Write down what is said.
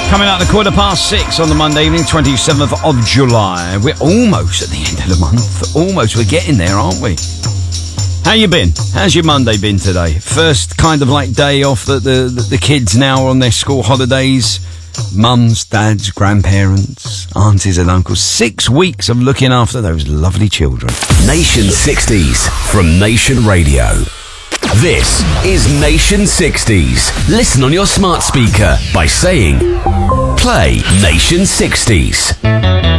Coming out at 6:15 on the Monday evening, 27th of July. We're almost at the end of the month. Almost. We're getting there, aren't we? How you been? How's your Monday been today? First kind of like day off that the kids now are on their school holidays. Mums, dads, grandparents, aunties and uncles. 6 weeks of looking after those lovely children. Nation 60s from Nation Radio. This is Nation 60s. Listen on your smart speaker by saying, play Nation 60s.